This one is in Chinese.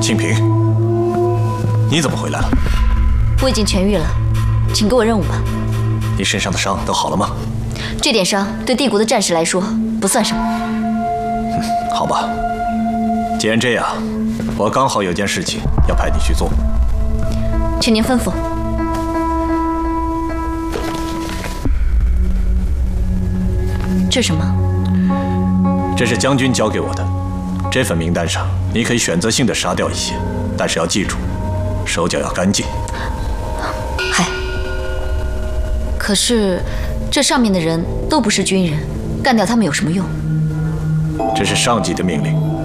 清平，你怎么回来了？ 我已经痊愈了，请给我任务吧。 你身上的伤都好了吗？ 这点伤对帝国的战士来说不算什么。 好吧，既然这样，我刚好有件事情要派你去做， 请您吩咐。这是什么？ 这是将军交给我的。这份名单上，你可以选择性的杀掉一些，但是要记住，手脚要干净。 嗨，可是这上面的人都不是军人，干掉他们有什么用？ 这是上级的命令。